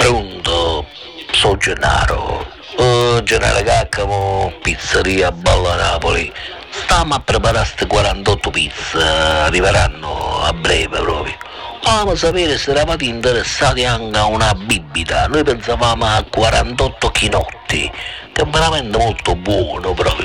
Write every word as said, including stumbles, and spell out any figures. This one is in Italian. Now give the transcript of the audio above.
Pronto, sono Gennaro. Oh, Gennaro Caccamo, pizzeria Balla Napoli. Stiamo a preparare queste quarantotto pizze, arriveranno a breve proprio. Volevamo sapere se eravate interessati anche a una bibita. Noi pensavamo a quarantotto chinotti, che è veramente molto buono proprio.